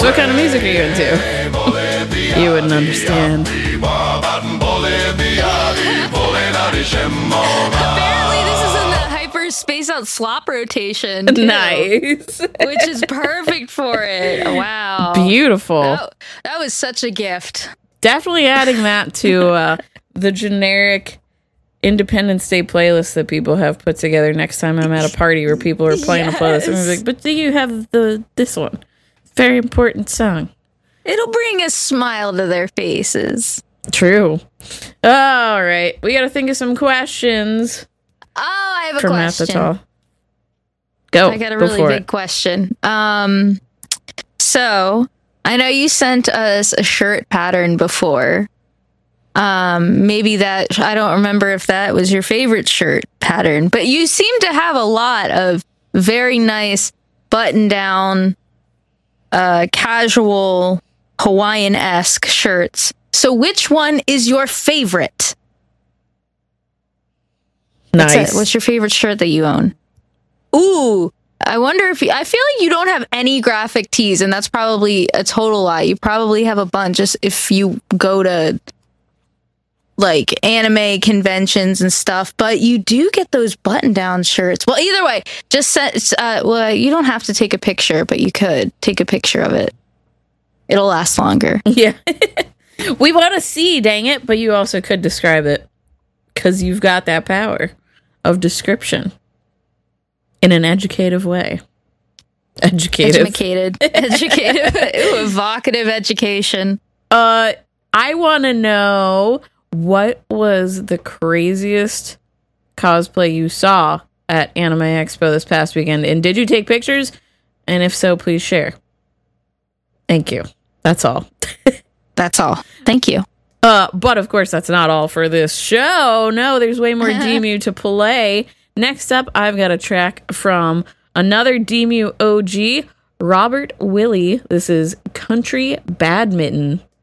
what kind of music are you into? You wouldn't understand. Apparently, this is in the Hyper Space Out slop rotation, too, Nice. which is perfect for it. Wow. Beautiful. That was such a gift. Definitely adding that to the generic Independence Day playlist that people have put together next time I'm at a party where people are playing a playlist. And I'm like, but do you have this one? Very important song. It'll bring a smile to their faces. True. All right. We got to think of some questions. Oh, I have a for question. Matt, that's all. Go. I got a really big question. So I know you sent us a shirt pattern before. Maybe that, I don't remember if that was your favorite shirt pattern, but you seem to have a lot of very nice button down, casual Hawaiian-esque shirts. So which one is your favorite? Nice. What's your favorite shirt that you own? Ooh, I wonder if I feel like you don't have any graphic tees, and that's probably a total lie. You probably have a bunch just if you go to like anime conventions and stuff, but you do get those button down shirts. Well, either way, just you don't have to take a picture, but you could take a picture of it. It'll last longer. Yeah. We want to see, dang it, but you also could describe it because you've got that power of description in an educative way. Educative. Ooh, evocative education. I want to know, what was the craziest cosplay you saw at Anime Expo this past weekend? And did you take pictures? And if so, please share. Thank you. That's all. That's all. Thank you. But of course, that's not all for this show. No, there's way more DMU to play. Next up, I've got a track from another DMU OG, Robert Willie. This is Country Badminton.